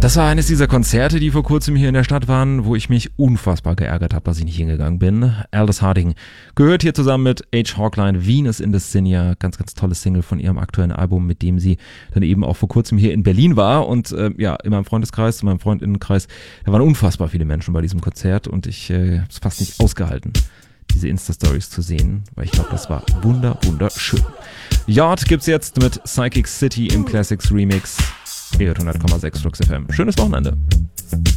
Das war eines dieser Konzerte, die vor kurzem hier in der Stadt waren, wo ich mich unfassbar geärgert habe, dass ich nicht hingegangen bin. Aldous Harding gehört hier zusammen mit H. Hawkline, Venus in the Sinja, ganz, ganz tolles Single von ihrem aktuellen Album, mit dem sie dann eben auch vor kurzem hier in Berlin war. Und in meinem Freundeskreis, in meinem Freundinnenkreis, da waren unfassbar viele Menschen bei diesem Konzert und ich habe es fast nicht ausgehalten, diese Insta-Stories zu sehen, weil ich glaube, das war wunderschön. Yard gibt's jetzt mit Psychic City im Classics Remix. 100,6 Flux FM. Schönes Wochenende.